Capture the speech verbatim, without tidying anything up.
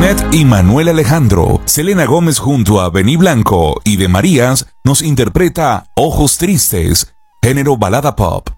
Ginette y Manuel Alejandro. Selena Gómez junto a Benny Blanco y De Marías nos interpreta Ojos Tristes, género balada pop.